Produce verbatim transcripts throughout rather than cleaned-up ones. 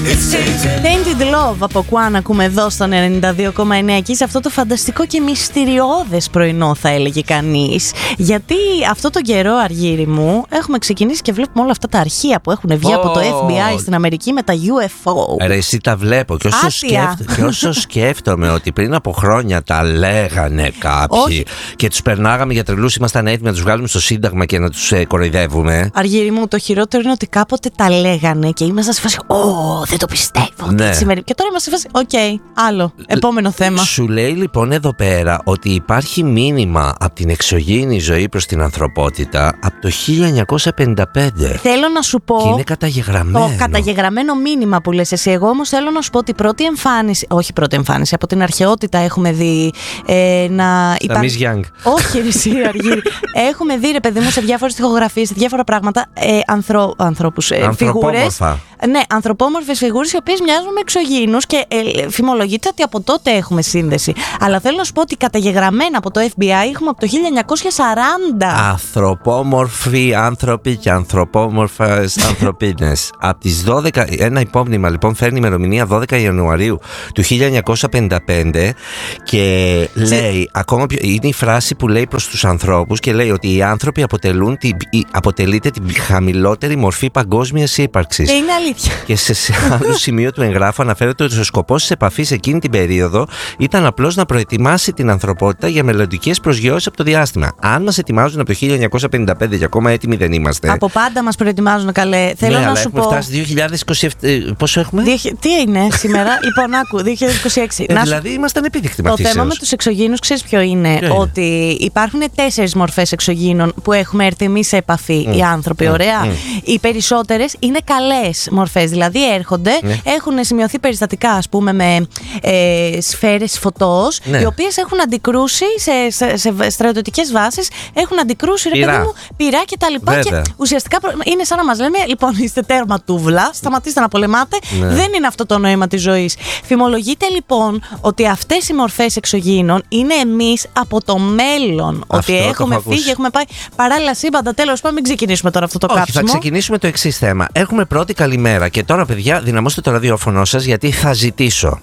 Tainted Love από Quan ακούμε εδώ στον ενενήντα δύο κόμμα εννέα και σε αυτό το φανταστικό και μυστηριώδες πρωινό, θα έλεγε κανείς. Γιατί αυτό τον καιρό, Αργύρι μου, έχουμε ξεκινήσει και βλέπουμε όλα αυτά τα αρχεία που έχουν βγει oh. από το Εφ Μπι Άι στην Αμερική με τα γιου εφ ο. Ρε, εσύ τα βλέπω και όσο, σκέφτο, και όσο σκέφτομαι ότι πριν από χρόνια τα λέγανε κάποιοι Όχι. και τους περνάγαμε για τρελούς, ήμασταν έτοιμοι να τους βγάλουμε στο Σύνταγμα και να τους ε, κοροϊδεύουμε. Αργύρι μου, το χειρότερο είναι ότι κάποτε τα λέγανε και ήμασταν σε φάση Ω, δεν το πιστεύω. Ναι. Και τώρα είμαστε σε φάση Οκ, okay, άλλο. Επόμενο θέμα. Σου λέει λοιπόν εδώ πέρα ότι υπάρχει μήνυμα από την εξωγήινη ζωή προς την ανθρωπότητα από το χίλια εννιακόσια πενήντα πέντε. Θέλω να σου πω. Και είναι καταγεγραμμένο. Το καταγεγραμμένο μήνυμα που λες εσύ. Εγώ όμως θέλω να σου πω ότι πρώτη εμφάνιση. Όχι πρώτη εμφάνιση. Από την αρχαιότητα έχουμε δει ε, να υπάρχει. Τα Miss Young. Όχι, εσύ, Αργύρι. Έχουμε δει, ρε παιδί μου, σε διάφορες τοιχογραφίες, σε διάφορα πράγματα ε, ανθρω... ανθρώπους. Ε, φιγούρες. Ναι, ανθρωπόμορφες φιγούρες οι οποίες μοιάζουν με εξωγήινους και ε, φημολογείται ότι από τότε έχουμε σύνδεση. Αλλά θέλω να σου πω ότι καταγεγραμμένα από το Εφ Μπι Άι έχουμε από το χίλια εννιακόσια σαράντα. Ανθρωπόμορφοι άνθρωποι και ανθρωπόμορφες ανθρωπίνες. Από τις δώδεκα, ένα υπόμνημα λοιπόν φέρνει ημερομηνία δώδεκα Ιανουαρίου του χίλια εννιακόσια πενήντα πέντε και λέει, ακόμα πιο, είναι η φράση που λέει προς τους ανθρώπους και λέει ότι οι άνθρωποι αποτελούν την, αποτελείται την χαμηλότερη μορφή παγκόσμιας ύπαρξης. Και είναι αλήθεια. Και σε, σε άλλο σημείο του εγγράφου αναφέρεται ότι ο σκοπός της επαφής εκείνη την περίοδο ήταν απλώς να προετοιμάσει την ανθρωπότητα για μελλοντικές προσγειώσεις από το διάστημα. Αν μας ετοιμάζουν από το χίλια εννιακόσια πενήντα πέντε και ακόμα έτοιμοι δεν είμαστε. Από πάντα μας προετοιμάζουν, καλέ. Θέλω ναι, να αλλά σου έχουμε πω. Φτάσει δύο χιλιάδες είκοσι επτά. Πόσο έχουμε? Τι είναι σήμερα? Λοιπόν, άκου, δύο χιλιάδες είκοσι έξι. Ε, δηλαδή ήμασταν επίδεικτοι μαθήσεως. Το θέμα με τους εξωγήινους, ξέρεις ποιο είναι? Ποιο ότι είναι? Υπάρχουν τέσσερις μορφές εξωγήινων που έχουμε έρθει εμείς σε επαφή mm. οι άνθρωποι. Mm. Ωραία. Mm. Οι περισσότερες είναι καλές μορφές. Δηλαδή έρχονται, mm. έχουν σημειωθεί περιστατικά, ας πούμε, με ε, σφαίρες φωτός, mm. οι οποίες έχουν αντικρούσει σε, σε, σε στρατιωτικές βάσεις, έχουν αντικρούσει ρε παιδί μου πυρά και τα λοιπά. Και ουσιαστικά είναι σαν να μας λένε, λοιπόν, είστε τέρμα τούβλα, σταματήστε να πολεμάτε. Ναι. Δεν είναι αυτό το νόημα της ζωής. Φημολογείται λοιπόν ότι αυτές οι μορφές εξωγήινων είναι εμείς από το μέλλον. Αυτό ότι έχουμε φύγει, ακούσει. Έχουμε πάει παράλληλα σύμπαντα. Τέλος πάντων, μην ξεκινήσουμε τώρα αυτό το Όχι, κάψιμο. Θα ξεκινήσουμε το εξής θέμα. Έχουμε πρώτη καλημέρα και τώρα, παιδιά, δυναμώστε το ραδιόφωνο σας γιατί θα ζητήσω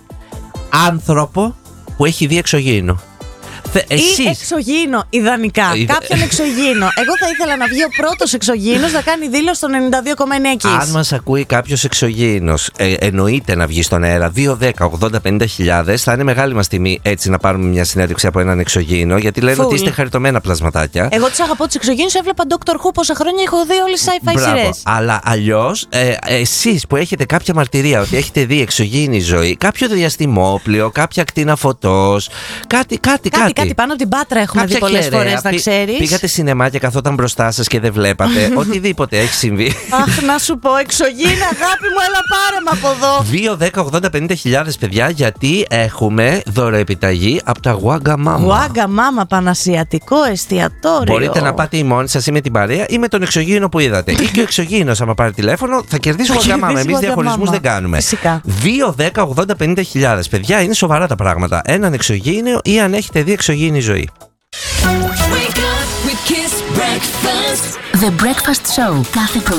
άνθρωπο που έχει δει εξωγήινο. Εσείς. Ή εξωγήινο, ιδανικά. Είδα... Κάποιον εξωγήινο. Εγώ θα ήθελα να βγει ο πρώτος εξωγήινος να κάνει δήλωση στον ενενήντα δύο κόμμα εννέα. Αν μας ακούει κάποιος εξωγήινος, ε, εννοείται να βγει στον αέρα δύο δέκα ογδόντα πενήντα χιλιάδες. Θα είναι μεγάλη μας τιμή έτσι να πάρουμε μια συνέντευξη από έναν εξωγήινο, γιατί λένε Φουλ. ότι είστε χαριτωμένα πλασματάκια. Εγώ τους αγαπώ τους εξωγήινους, έβλεπα Doctor Who πόσα χρόνια, έχω δει όλες τις sci-fi σειρές. Αλλά αλλιώς, ε, εσείς που έχετε κάποια μαρτυρία ότι έχετε δει εξωγήινη ζωή, κάποιο διαστημόπλιο, κάποια ακτίνα φωτός, κάτι, κάτι, κάτι. Κάτι πάνω από την Πάτρα έχουμε Κάποια δει πολλές φορές, να ξέρεις. Πήγατε σινεμά και καθόταν μπροστά σας και δεν βλέπατε. Οτιδήποτε έχει συμβεί. Αχ, να σου πω, εξωγήινα, αγάπη μου, έλα πάρε με από εδώ. δύο δέκα ογδόντα πενήντα χιλιάδες, παιδιά, γιατί έχουμε δωροεπιταγή από τα Wagamama. Wagamama, πανασιατικό εστιατόριο. Μπορείτε να πάτε ή μόνοι σας ή με την παρέα ή με τον εξωγήινο που είδατε. Ή και ο εξωγήινος, άμα πάρει τηλέφωνο, θα κερδίσει Wagamama. Εμείς διαχωρισμούς δεν κάνουμε. Φυσικά. δύο δέκα ογδόντα πενήντα χιλιάδες, παιδιά, είναι σοβαρά τα πράγματα. Έναν εξωγήινο ή αν έχετε δει εξωγήινη ζωή. The Breakfast Show. Κάθε